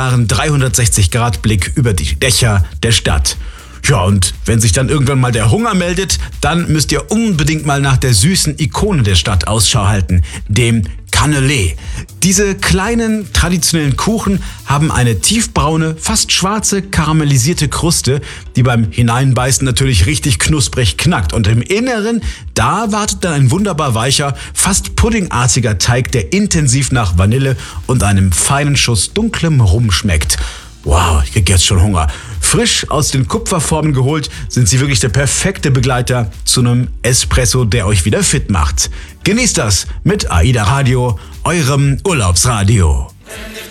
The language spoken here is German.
wunderbaren 360-Grad-Blick über die Dächer der Stadt. Ja, und wenn sich dann irgendwann mal der Hunger meldet, dann müsst ihr unbedingt mal nach der süßen Ikone der Stadt Ausschau halten, dem Cannelé. Diese kleinen traditionellen Kuchen haben eine tiefbraune, fast schwarze, karamellisierte Kruste, die beim Hineinbeißen natürlich richtig knusprig knackt. Und im Inneren, da wartet dann ein wunderbar weicher, fast puddingartiger Teig, der intensiv nach Vanille und einem feinen Schuss dunklem Rum schmeckt. Wow, ich krieg jetzt schon Hunger. Frisch aus den Kupferformen geholt, sind sie wirklich der perfekte Begleiter zu einem Espresso, der euch wieder fit macht. Genießt das mit AIDA Radio, eurem Urlaubsradio.